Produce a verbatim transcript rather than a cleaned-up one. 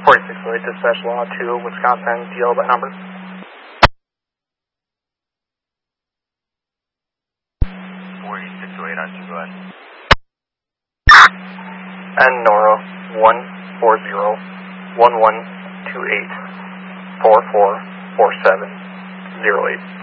forty-six oh eight Dispatch Law two, Wisconsin, D L that number. forty-six oh eight on two, go ahead. And Nora one four zero one one two eight four four four seven zero eight.